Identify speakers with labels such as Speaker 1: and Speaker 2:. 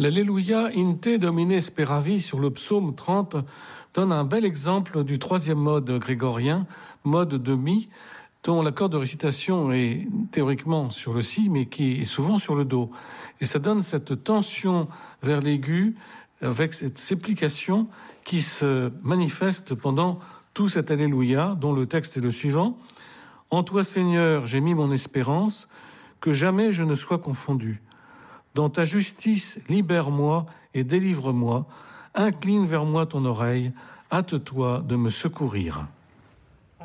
Speaker 1: L'Alléluia in te Domine speravi sur le psaume 30 donne un bel exemple du troisième mode grégorien, mode de mi, dont l'accord de récitation est théoriquement sur le si, mais qui est souvent sur le do. Et ça donne cette tension vers l'aigu, avec cette supplication qui se manifeste pendant tout cet Alléluia, dont le texte est le suivant. « En toi, Seigneur, j'ai mis mon espérance, que jamais je ne sois confondu. Dans ta justice, libère-moi et délivre-moi. Incline vers moi ton oreille, hâte-toi de me secourir. »